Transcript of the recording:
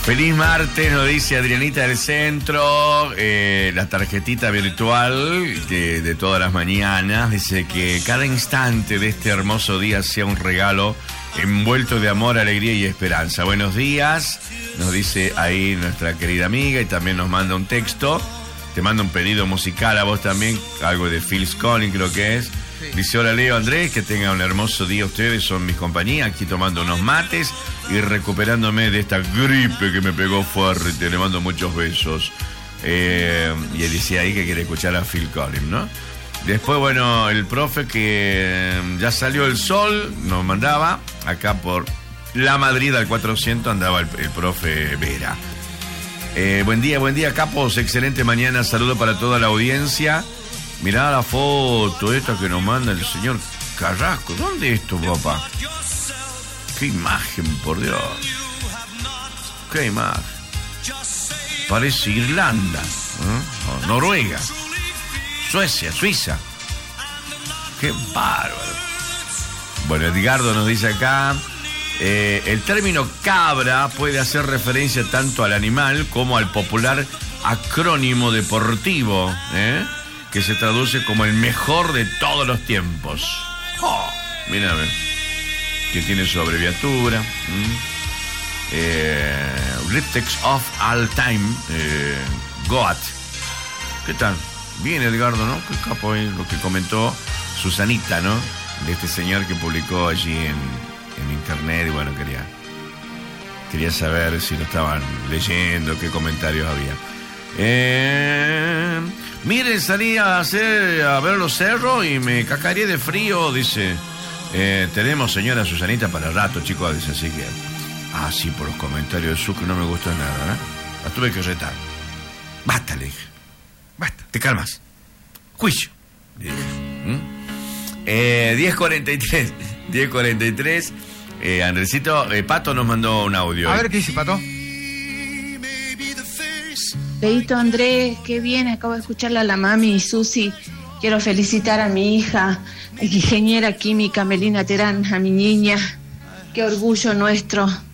Feliz martes, nos dice Adrianita del Centro, la tarjetita virtual de todas las mañanas. Dice que cada instante de este hermoso día sea un regalo envuelto de amor, alegría y esperanza. Buenos días, nos dice ahí nuestra querida amiga, y también nos manda un texto. Te manda un pedido musical a vos también, algo de Phil Collins creo que es. Dice: hola Leo, Andrés, que tengan un hermoso día. Ustedes son mis compañías, aquí tomando unos mates y recuperándome de esta gripe que me pegó fuerte. Le mando muchos besos. Y él decía ahí que quiere escuchar a Phil Collins, ¿no? Después, bueno, el profe que ya salió el sol, nos mandaba acá por La Madrid al 400, andaba el profe Vera. Buen día, capos, excelente mañana, saludo para toda la audiencia. Mirá la foto esta que nos manda el señor Carrasco. ¿Dónde es esto, papá? Qué imagen, por Dios. Qué imagen. Parece Irlanda, ¿eh? Noruega, Suecia, Suiza. Qué bárbaro. Bueno, Edgardo nos dice acá, el término cabra puede hacer referencia tanto al animal como al popular acrónimo deportivo, que se traduce como el mejor de todos los tiempos. Oh, mira, que tiene su abreviatura. Greatest of all time, GOAT. ¿Qué tal? Bien, Edgardo, ¿no? Qué capo es lo que comentó Susanita, ¿no? De este señor que publicó allí en internet, y bueno, quería saber si lo estaban leyendo, qué comentarios había. Miren, salí a ver los cerros y me cacareé de frío, dice. Tenemos señora Susanita para rato, chicos, dice, así que... Ah, sí, por los comentarios de Sucre no me gustó nada, ¿eh? La tuve que retar. Basta, le dije. Basta, te calmas. Juicio, le dije. 10:43. Andresito, Pato nos mandó un audio. A ver, ¿qué dice Pato? Leito, Andrés, qué bien, acabo de escucharla a la mami y Susi. Quiero felicitar a mi hija, ingeniera química Melina Terán, a mi niña. Qué orgullo nuestro